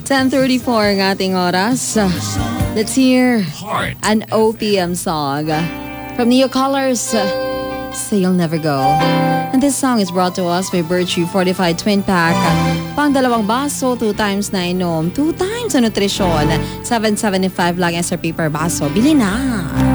10:34 ang ating oras. Let's hear an OPM song from Neo Colors, Say You'll Never Go. And this song is brought to us by Virtue Fortified Twin Pack. Pang 2 baso, 2 times na inom, 2 times sa nutrisyon. $7.75 lang SRP per baso. Bili na!